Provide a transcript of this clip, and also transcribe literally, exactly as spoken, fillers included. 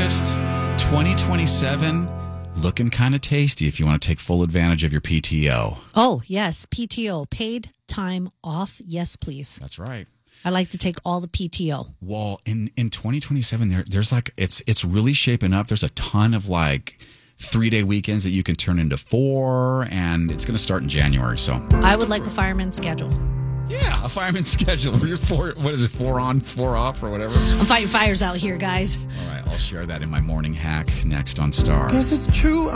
noticed twenty twenty-seven looking kind of tasty if you want to take full advantage of your P T O. Oh, yes. P T O, paid time off. Yes, please. That's right. I like to take all the P T O. Well, in, in twenty twenty-seven, there, there's like, it's it's really shaping up. There's a ton of like three-day weekends that you can turn into four, and it's going to start in January. So I would like a fireman schedule. Yeah, a fireman schedule. You're four, what is it, four on, four off, or whatever? I'm fighting fires out here, guys. All right, I'll share that in my morning hack next on Star. Yes, it's true.